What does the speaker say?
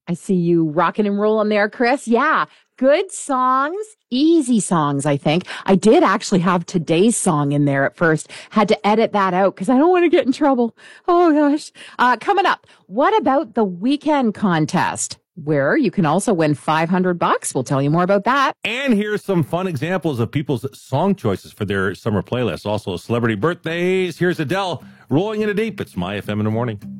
I see you rocking and rolling there, Chris. Yeah. Good songs, easy songs, I think. I did actually have today's song in there at first. Had to edit that out because I don't want to get in trouble. Oh, gosh. Coming up, what about the weekend contest? Where you can also win $500. We'll tell you more about that. And here's some fun examples of people's song choices for their summer playlist. Also, celebrity birthdays. Here's Adele rolling in a deep. It's My FM in the morning.